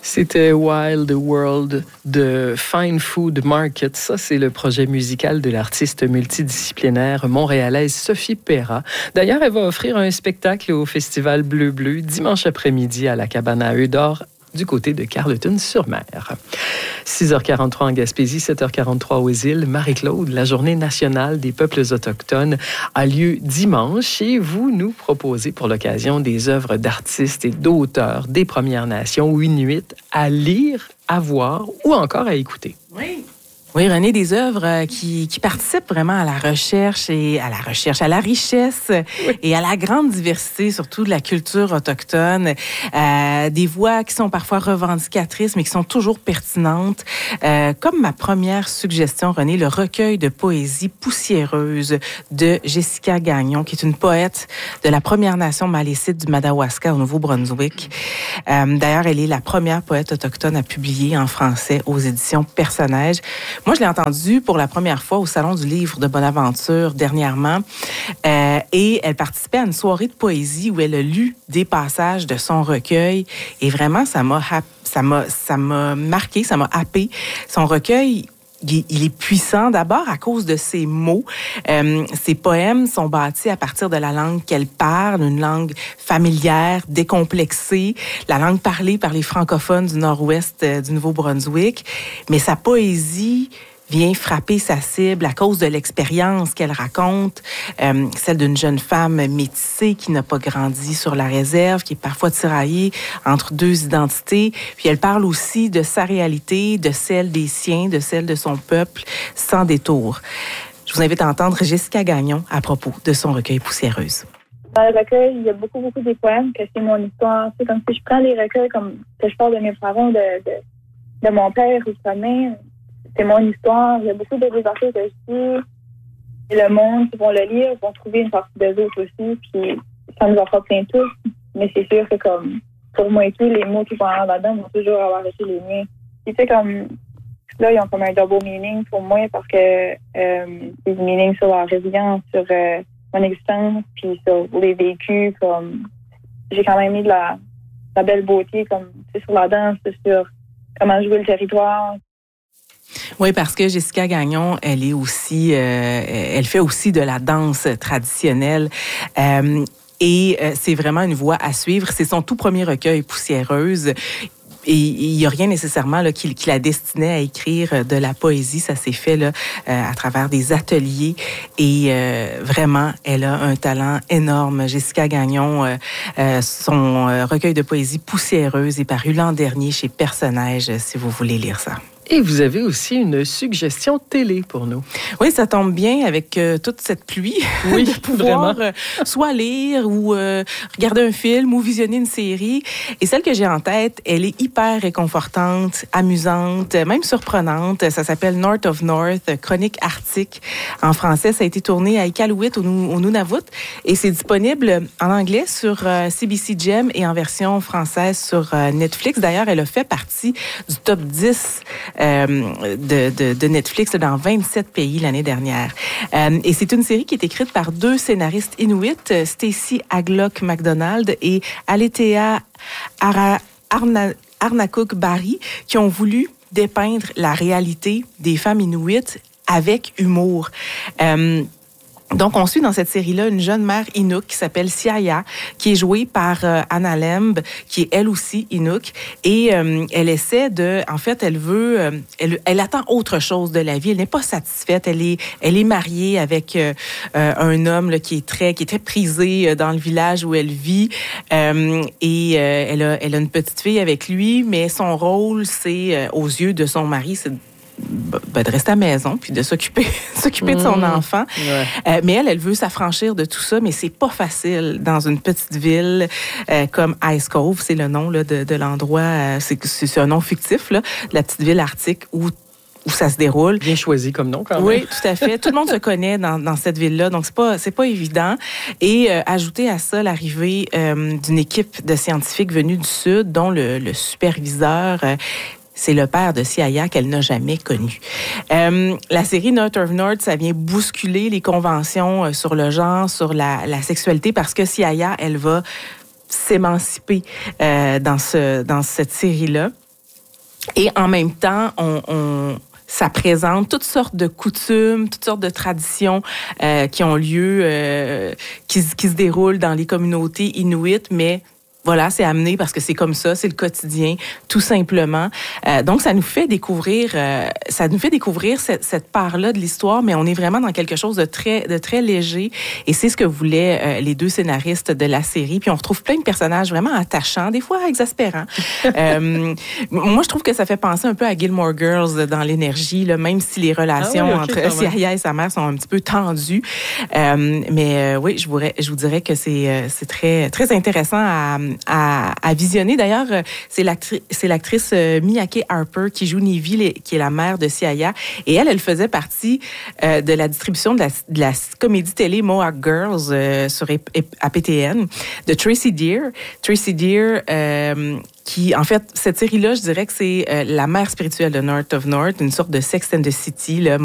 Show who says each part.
Speaker 1: C'était Wild World de Fine Food Market. Ça, c'est le projet musical de l'artiste multidisciplinaire montréalaise Sophie Perra. D'ailleurs, elle va offrir un spectacle au Festival Bleu Bleu dimanche après-midi à la cabane à œufs d'or du côté de Carleton-sur-Mer. 6h43 en Gaspésie, 7h43 aux îles. Marie-Claude, la journée nationale des peuples autochtones a lieu dimanche et vous nous proposez pour l'occasion des œuvres d'artistes et d'auteurs des Premières Nations ou Inuits à lire, à voir ou encore à écouter.
Speaker 2: Oui, René, des œuvres qui participent vraiment à la recherche, à la richesse et à la grande diversité, surtout de la culture autochtone. Des voix qui sont parfois revendicatrices, mais qui sont toujours pertinentes. Comme ma première suggestion, René, le recueil de poésie poussiéreuse de Jessica Gagnon, qui est une poète de la Première Nation malécite du Madawaska au Nouveau-Brunswick. D'ailleurs, elle est la première poète autochtone à publier en français aux éditions Personnage. Moi, je l'ai entendue pour la première fois au Salon du Livre de Bonaventure dernièrement. Et elle participait à une soirée de poésie où elle a lu des passages de son recueil. Et vraiment, ça m'a marqué, ça m'a happé. Son recueil, il est puissant d'abord à cause de ses mots. Ses poèmes sont bâtis à partir de la langue qu'elle parle, une langue familière, décomplexée, la langue parlée par les francophones du nord-ouest du Nouveau-Brunswick. Mais sa poésie vient frapper sa cible à cause de l'expérience qu'elle raconte, celle d'une jeune femme métissée qui n'a pas grandi sur la réserve, qui est parfois tiraillée entre deux identités. Puis elle parle aussi de sa réalité, de celle des siens, de celle de son peuple, sans détour. Je vous invite à entendre Jessica Gagnon à propos de son recueil Poussiéreuse.
Speaker 3: Dans le recueil, il y a beaucoup des poèmes que c'est mon histoire. C'est comme si je prends les recueils comme que je parle de mes parents, de mon père ou de sa mère. C'est mon histoire. Il y a beaucoup de articles que je dis. Et le monde qui vont le lire vont trouver une partie d'eux autres aussi. Puis ça nous en fera plein tous. Mais c'est sûr que comme pour moi et tout, les mots qui vont avoir là-dedans vont toujours avoir été les miens. Puis tu sais, comme là, ils ont comme un double meaning pour moi parce que des meanings sur la résilience, sur mon existence, puis sur les vécus. Comme j'ai quand même mis de la belle beauté, comme sur la danse, sur comment jouer le territoire.
Speaker 2: Oui, parce que Jessica Gagnon, elle est aussi, elle fait aussi de la danse traditionnelle. Et c'est vraiment une voie à suivre. C'est son tout premier recueil, Poussiéreuse. Et il n'y a rien nécessairement là, qui la destinait à écrire de la poésie. Ça s'est fait là, à travers des ateliers. Et vraiment, elle a un talent énorme. Jessica Gagnon, son recueil de poésie Poussiéreuse est paru l'an dernier chez Personnage, si vous voulez lire ça.
Speaker 1: Et vous avez aussi une suggestion télé pour nous.
Speaker 2: Oui, ça tombe bien avec toute cette pluie.
Speaker 1: Oui,
Speaker 2: de pouvoir
Speaker 1: vraiment.
Speaker 2: Soit lire ou regarder un film ou visionner une série. Et celle que j'ai en tête, elle est hyper réconfortante, amusante, même surprenante. Ça s'appelle North of North, chronique arctique. En français, ça a été tourné à Iqaluit, au Nunavut. Et c'est disponible en anglais sur CBC Gem et en version française sur Netflix. D'ailleurs, elle a fait partie du top 10 de Netflix dans 27 pays l'année dernière. Et c'est une série qui est écrite par deux scénaristes inuits, Stacey Aglock MacDonald et Aletea Arnakuk Barry, qui ont voulu dépeindre la réalité des femmes inuites avec humour. Donc, on suit dans cette série-là une jeune mère Inuk qui s'appelle Siaya, qui est jouée par Anna Lemb, qui est elle aussi Inuk. Et elle essaie de... En fait, elle veut... elle attend autre chose de la vie. Elle n'est pas satisfaite. Elle est mariée avec un homme là, qui est très prisé dans le village où elle vit. Et elle a une petite fille avec lui, mais son rôle, c'est, aux yeux de son mari, c'est de rester à la maison puis de s'occuper de son enfant. Ouais. Mais elle veut s'affranchir de tout ça, mais c'est pas facile dans une petite ville comme Ice Cove, c'est le nom là, de l'endroit, c'est un nom fictif, là, de la petite ville arctique où ça se déroule.
Speaker 1: Bien choisi comme nom, quand même.
Speaker 2: Oui, tout à fait. Tout le monde se connaît dans cette ville-là, donc c'est pas évident. Et ajouter à ça l'arrivée d'une équipe de scientifiques venus du Sud, dont le superviseur... c'est le père de Siaya qu'elle n'a jamais connu. La série North of North, ça vient bousculer les conventions sur le genre, sur la sexualité, parce que Siaya, elle va s'émanciper dans cette série-là. Et en même temps, ça présente toutes sortes de coutumes, toutes sortes de traditions qui ont lieu, qui se déroulent dans les communautés inuites, mais voilà, c'est amené parce que c'est comme ça, c'est le quotidien, tout simplement. Donc, ça nous fait découvrir cette part-là de l'histoire, mais on est vraiment dans quelque chose de très léger. Et c'est ce que voulaient les deux scénaristes de la série. Puis on retrouve plein de personnages vraiment attachants, des fois exaspérants. Moi, je trouve que ça fait penser un peu à Gilmore Girls dans l'énergie, là, même si les relations entre Siaya et sa mère sont un petit peu tendues. Mais oui, je vous dirais que c'est très intéressant à visionner. D'ailleurs, c'est l'actrice Miyake Harper qui joue Nivy, qui est la mère de Siaya. Et elle faisait partie de la distribution de la comédie télé Mohawk Girls sur APTN de Tracy Deer. Tracy Deer, qui, en fait, cette série-là, je dirais que c'est la mère spirituelle de North of North, une sorte de Sex and the City, là,